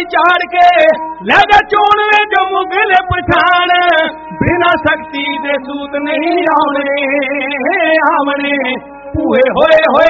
चाड़ के ले जा चोण में जो मुगल पछाण बिना शक्ति दे सूत नहीं आवने आवने पूहे होए होए